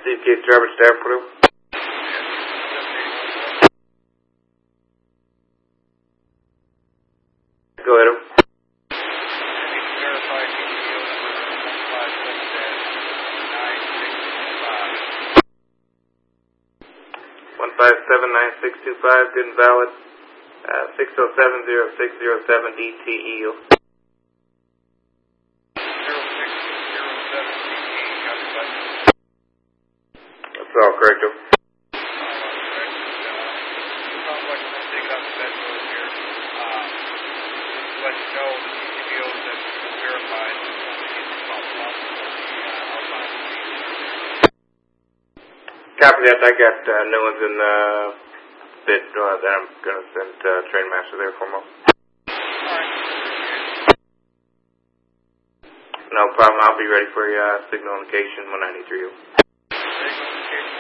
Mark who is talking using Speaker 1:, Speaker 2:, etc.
Speaker 1: Suitcase driver staff crew. Go ahead. 1579625, good and valid. 6070607 DTE. That's all correct. Copy that. I got new ones in the bit that I'm going to send Train Master there for them. No problem. I'll be ready for your signal indication when I need you.